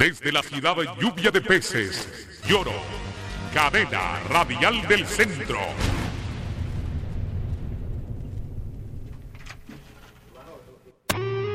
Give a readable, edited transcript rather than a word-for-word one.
Desde la ciudad Lluvia de Peces, Lloro, cadena radial del centro.